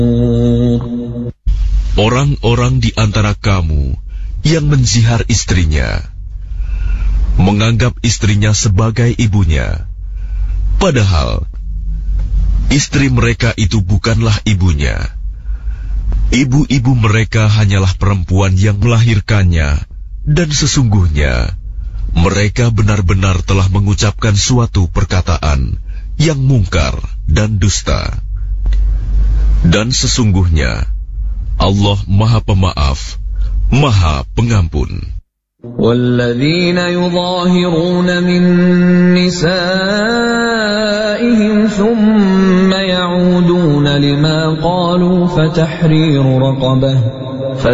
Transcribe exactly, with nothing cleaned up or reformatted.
Orang-orang di antara kamu yang menzihar istrinya, menganggap istrinya sebagai ibunya, padahal istri mereka itu bukanlah ibunya. Ibu-ibu mereka hanyalah perempuan yang melahirkannya, dan sesungguhnya mereka benar-benar telah mengucapkan suatu perkataan yang mungkar dan dusta. Dan sesungguhnya Allah Maha Pemaaf, Maha Pengampun. وَالَّذِينَ يُظَاهِرُونَ مِن نِّسَائِهِمْ ثُمَّ يَعُودُونَ لِمَا قَالُوا فَتَحْرِيرُ رَقَبَةٍ